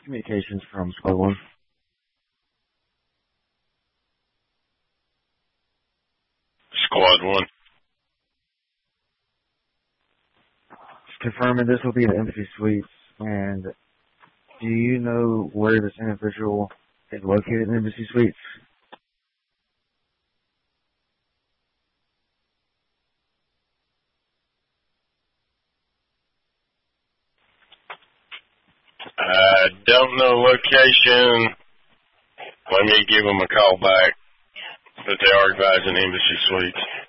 communications from Squad 1. Squad 1. Just confirming this will be the Embassy Suites, and do you know where this individual is located in Embassy Suites? I don't know location. Let me give them a call back. But they are advising Embassy Suites.